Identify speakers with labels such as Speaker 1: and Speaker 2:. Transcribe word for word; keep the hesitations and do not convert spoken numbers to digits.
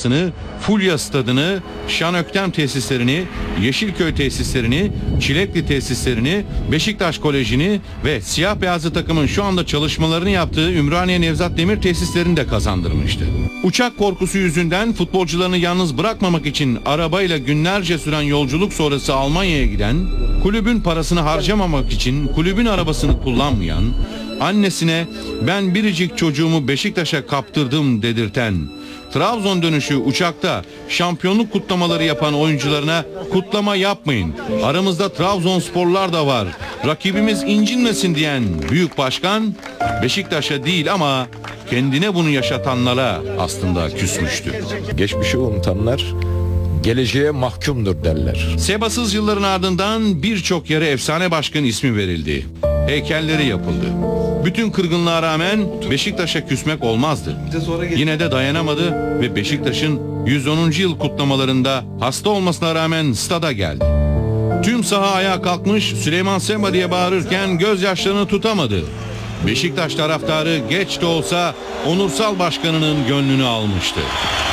Speaker 1: sahasını, Fulya Stadını, Şanöktem tesislerini, Yeşilköy tesislerini, Çilekli tesislerini, Beşiktaş Koleji'ni ve siyah beyazlı takımın şu anda çalışmalarını yaptığı Ümraniye Nevzat Demir tesislerini de kazandırmıştı. Uçak korkusu yüzünden futbolcularını yalnız bırakmamak için arabayla günlerce süren yolculuk sonrası Almanya'ya giden, kulübün parasını harcamamak için kulübün arabasını kullanmayan, annesine "ben biricik çocuğumu Beşiktaş'a kaptırdım" dedirten, Trabzon dönüşü uçakta şampiyonluk kutlamaları yapan oyuncularına "kutlama yapmayın, aramızda Trabzonsporlar da var, rakibimiz incinmesin" diyen büyük başkan Beşiktaş'a değil ama kendine bunu yaşatanlara aslında küsmüştü.
Speaker 2: Geçmişi unutanlar geleceğe mahkumdur derler.
Speaker 1: Sebasız yılların ardından birçok yere efsane başkan ismi verildi. Heykelleri yapıldı. Bütün kırgınlığa rağmen Beşiktaş'a küsmek olmazdı. Yine de dayanamadı ve Beşiktaş'ın yüz onuncu yıl kutlamalarında hasta olmasına rağmen stada geldi. Tüm saha ayağa kalkmış, Süleyman Seba diye bağırırken gözyaşlarını tutamadı. Beşiktaş taraftarı geç de olsa onursal başkanının gönlünü almıştı.